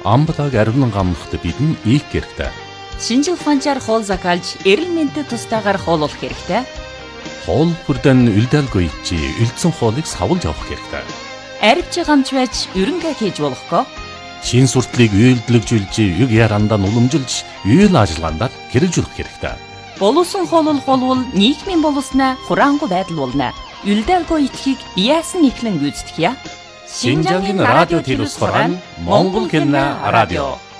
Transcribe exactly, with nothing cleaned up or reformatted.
амбалаг ариунан гамнахт бидэн их хэрэгтэй. Шинжил ухаанчаар хоол закалж, эрэл мэнтэд тустаагаар хооллох хэрэгтэй. Хоол бүрдэн үлдээлгүй чи үлдсэн хоолыг савлж авах хэрэгтэй. Арвч гамч байж өрөнгө хийж болохгүй. Шин суртлыг үйлдэлжүүлж, юг ярандаа уламжилж, үйл ажиллагаанд хэрэгжүүлэх хэрэгтэй. Боловсон хооллол болвол нийгмийн боловснаа хураангуй байдал болно. Үлдээлгүй итгэхийг яасан ихлэн гүйцэтгэе. Шинжангийн радио телевиз хорон Монгол хэлний радио.